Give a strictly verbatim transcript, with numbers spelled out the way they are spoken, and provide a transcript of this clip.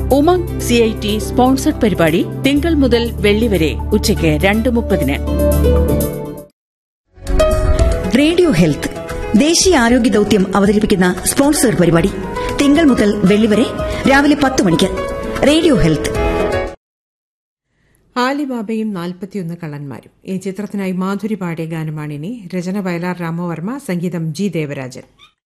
Umang C I T sponsored പരിപാടി തിങ്കൾ മുതൽ വെള്ളി വരെ ഉച്ചയ്ക്ക് രണ്ട് മുപ്പതിന്. റേഡിയോ ഹെൽത്ത് ദേശീയ ആരോഗ്യ ദൌത്യം അവതരിപ്പിക്കുന്ന സ്പോൺസർ പരിപാടി തിങ്കൾ മുതൽ വെള്ളി വരെ രാവിലെ പത്ത് മണിക്ക്. Radio health. ആലിബാബയും നാൽപ്പത്തിയൊന്ന് കള്ളന്മാരും ഈ ചിത്രത്തിനായി മാധുരി പാടിയ ഗാനമാണിനി. രചന വയലാർ രാമവർമ്മ, സംഗീതം ജി ദേവരാജൻ.